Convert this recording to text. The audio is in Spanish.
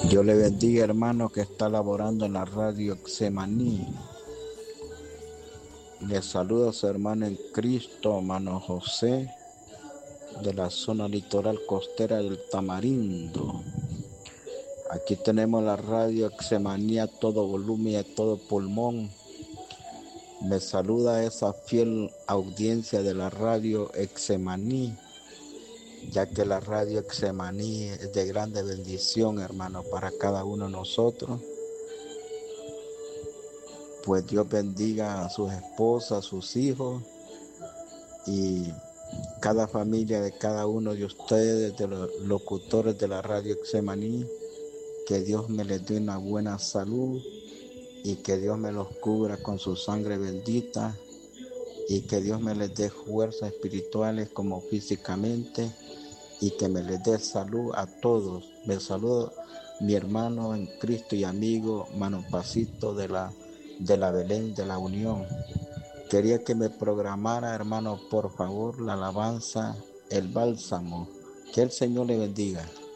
Dios le bendiga, hermano, que está laborando en la radio Xemaní. Le saluda a su hermano en Cristo, hermano José, de la zona litoral costera del Tamarindo. Aquí tenemos la radio Xemaní a todo volumen y a todo pulmón. Me saluda esa fiel audiencia de la radio Xemaní, ya que la radio Xemaní es de grande bendición, hermano, para cada uno de nosotros. Pues Dios bendiga a sus esposas, a sus hijos y cada familia de cada uno de ustedes, de los locutores de la radio Xemaní. Que Dios me les dé una buena salud y que Dios me los cubra con su sangre bendita y que Dios me les dé fuerzas espirituales como físicamente y que me les dé salud a todos. Me saludo mi hermano en Cristo y amigo Mano Pasito de la Belén de la Unión. Quería que me programara, hermano, por favor, la alabanza, el bálsamo. Que el Señor le bendiga.